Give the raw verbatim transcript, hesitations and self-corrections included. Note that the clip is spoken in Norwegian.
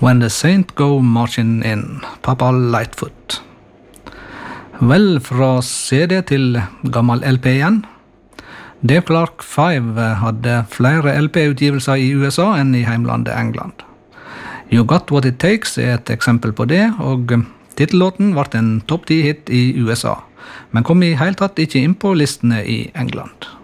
When the Saint Go Marching In, Papa Lightfoot. Vel, fra C D til gammel L P igjen. Dave Clark fem hadde flere L P-utgivelser i U S A enn i heimlandet England. You Got What It Takes er et eksempel på det, og titellåten ble en topp ti hit i U S A, men kom i hele tatt ikke inn på listene i England.